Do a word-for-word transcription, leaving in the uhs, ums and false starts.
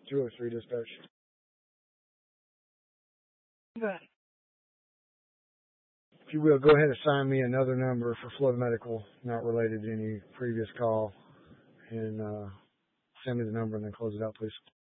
two oh three dispatch. Good. If you will, go ahead and assign me another number for flood medical, not related to any previous call, and uh, send me the number and then close it out, please.